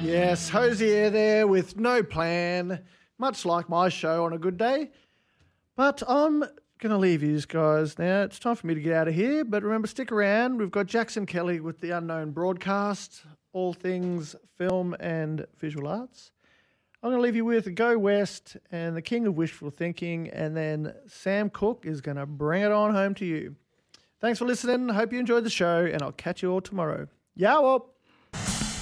Yes, Hosier there with no plan, much like my show on a good day. But I'm going to leave you guys now. It's time for me to get out of here. But remember, stick around. We've got Jackson Kelly with The Unknown Broadcast, all things film and visual arts. I'm going to leave you with Go West and The King of Wishful Thinking, and then Sam Cooke is going to bring it on home to you. Thanks for listening. Hope you enjoyed the show, and I'll catch you all tomorrow. Yow up!